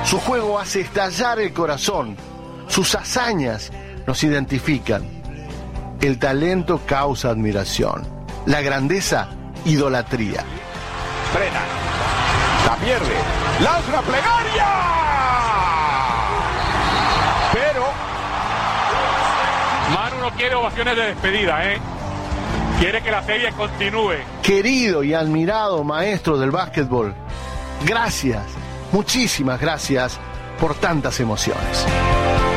Su juego hace estallar el corazón. Sus hazañas nos identifican. El talento causa admiración. La grandeza, idolatría. Frena. La pierde. Lanza una plegaria. Pero Manu no quiere ovaciones de despedida, Quiere que la serie continúe. Querido y admirado maestro del básquetbol, gracias, muchísimas gracias por tantas emociones.